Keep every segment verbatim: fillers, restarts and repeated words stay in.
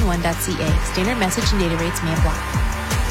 one dot c a. Standard message and data rates may apply.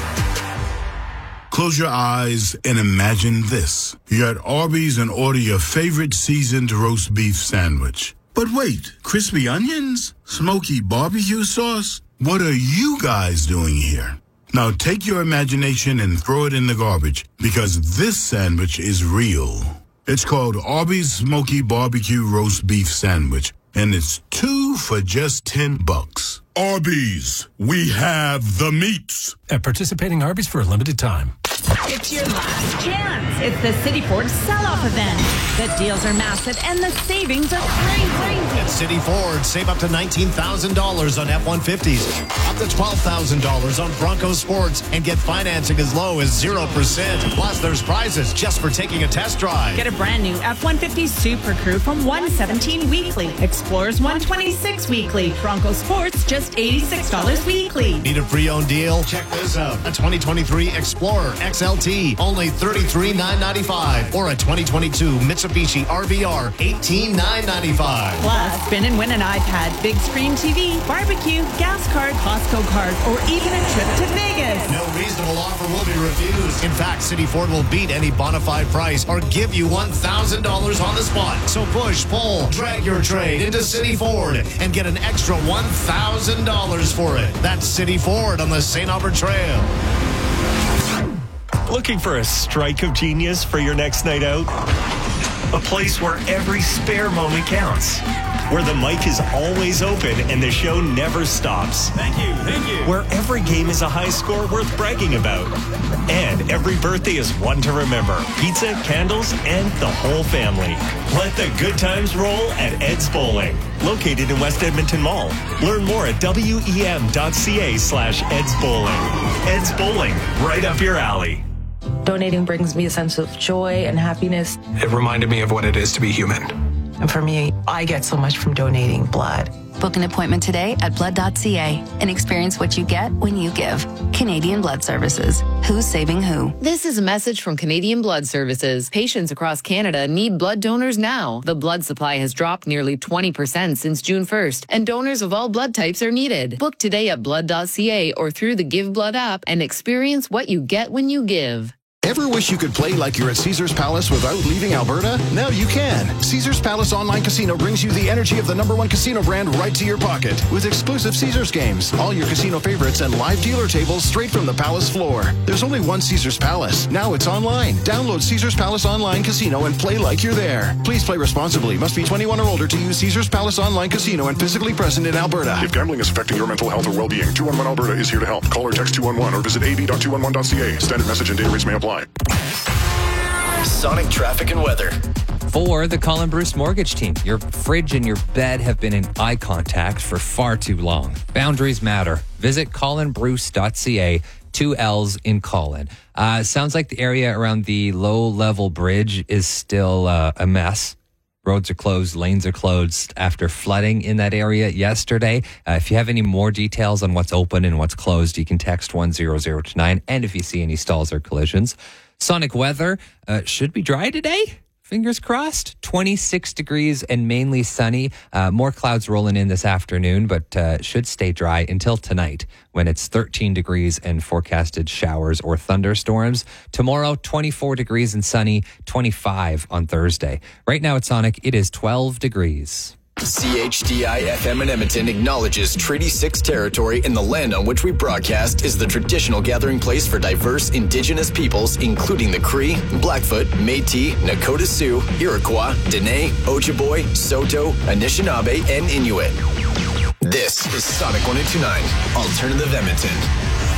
Close your eyes and imagine this. You're at Arby's and order your favorite seasoned roast beef sandwich. But wait, crispy onions? Smoky barbecue sauce? What are you guys doing here? Now take your imagination and throw it in the garbage, because this sandwich is real. It's called Arby's Smoky Barbecue Roast Beef Sandwich, and it's two for just ten bucks. Arby's, we have the meats. At participating Arby's for a limited time. It's your last chance. It's the City Ford sell-off event. The deals are massive and the savings are crazy. At City Ford, save up to nineteen thousand dollars on F one fifties, up to twelve thousand dollars on Bronco Sports, and get financing as low as zero percent. Plus, there's prizes just for taking a test drive. Get a brand new F one fifty Super Crew from one seventeen weekly. Explorers one twenty-six weekly. Bronco Sports just eighty-six dollars weekly. Need a pre-owned deal? Check this out. A twenty twenty-three Explorer X L T, only thirty-three thousand nine hundred ninety-five dollars, or a twenty twenty-two Mitsubishi R V R, eighteen thousand nine hundred ninety-five dollars. Plus, spin and win an iPad, big screen T V, barbecue, gas card, Costco card, or even a trip to Vegas. No reasonable offer will be refused. In fact, City Ford will beat any bona fide price or give you one thousand dollars on the spot. So push, pull, drag your trade into City Ford and get an extra one thousand dollars for it. That's City Ford on the Saint Albert Trail. Looking for a strike of genius for your next night out? A place where every spare moment counts. Where the mic is always open and the show never stops. Thank you, thank you. Where every game is a high score worth bragging about. And every birthday is one to remember. Pizza, candles, and the whole family. Let the good times roll at Ed's Bowling. Located in West Edmonton Mall. Learn more at wem.ca slash Ed's Bowling. Ed's Bowling, right up your alley. Donating brings me a sense of joy and happiness. It reminded me of what it is to be human. And for me, I get so much from donating blood. Book an appointment today at blood dot c a and experience what you get when you give. Canadian Blood Services. Who's saving who? This is a message from Canadian Blood Services. Patients across Canada need blood donors now. The blood supply has dropped nearly twenty percent since June first, and donors of all blood types are needed. Book today at blood dot c a or through the Give Blood app and experience what you get when you give. Ever wish you could play like you're at Caesars Palace without leaving Alberta? Now you can. Caesars Palace Online Casino brings you the energy of the number one casino brand right to your pocket with exclusive Caesars games, all your casino favorites, and live dealer tables straight from the Palace floor. There's only one Caesars Palace. Now it's online. Download Caesars Palace Online Casino and play like you're there. Please play responsibly. Must be twenty-one or older to use Caesars Palace Online Casino and physically present in Alberta. If gambling is affecting your mental health or well-being, two one one Alberta is here to help. Call or text two one one or visit a b dot two one one dot c a. Standard message and data rates may apply. Sonic traffic and weather. For the Colin Bruce Mortgage Team, your fridge and your bed have been in eye contact for far too long. Boundaries matter. Visit colin bruce dot c a, two L's in Colin. Uh, sounds like the area around the low-level bridge is still uh, a mess. Roads are closed, lanes are closed after flooding in that area yesterday. Uh, if you have any more details on what's open and what's closed, you can text one zero zero two nine. And if you see any stalls or collisions, Sonic weather uh, should be dry today. Fingers crossed. twenty-six degrees and mainly sunny. Uh, more clouds rolling in this afternoon, but uh, should stay dry until tonight when it's thirteen degrees and forecasted showers or thunderstorms. Tomorrow, twenty-four degrees and sunny, twenty-five on Thursday. Right now at Sonic, it is twelve degrees. C H D I F M in Edmonton acknowledges Treaty six territory and the land on which we broadcast is the traditional gathering place for diverse Indigenous peoples, including the Cree, Blackfoot, Métis, Nakota Sioux, Iroquois, Dene, Ojibwe, Saulteaux, Anishinaabe, and Inuit. This is Sonic one oh two point nine, Alternative Edmonton.